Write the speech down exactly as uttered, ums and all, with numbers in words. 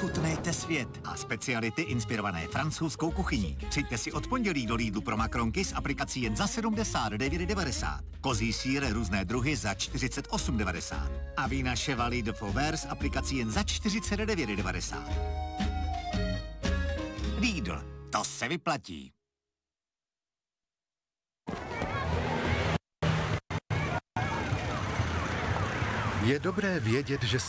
Vychutnejte svět a speciality inspirované francouzskou kuchyní. Přijďte si od pondělí do Lidlu pro makronky s aplikací jen za sedmdesát devět devadesát. Kozí sýr různé druhy za čtyřicet osm devadesát. A vína Chevalier de Fauvert s aplikací jen za čtyřicet devět devadesát. Lidl, to se vyplatí. Je dobré vědět, že se